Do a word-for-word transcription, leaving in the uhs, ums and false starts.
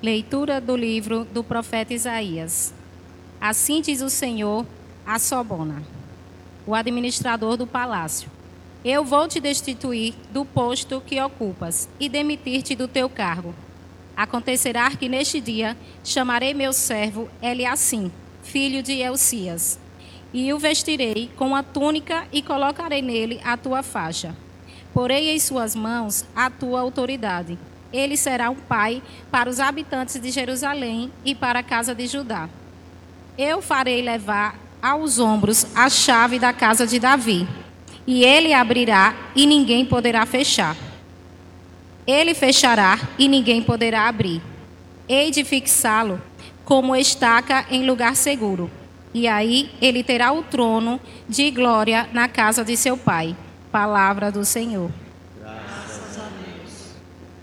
Leitura do livro do profeta Isaías. Assim diz o Senhor a Sobona, o administrador do palácio: eu vou te destituir do posto que ocupas e demitir-te do teu cargo. Acontecerá que neste dia chamarei meu servo Eliacim, filho de Elcias, e o vestirei com a túnica e colocarei nele a tua faixa. Porei em suas mãos a tua autoridade. Ele será um pai para os habitantes de Jerusalém e para a casa de Judá. Eu farei levar aos ombros a chave da casa de Davi, e ele abrirá e ninguém poderá fechar. Ele fechará e ninguém poderá abrir. Hei de fixá-lo como estaca em lugar seguro, e aí ele terá o trono de glória na casa de seu pai. Palavra do Senhor.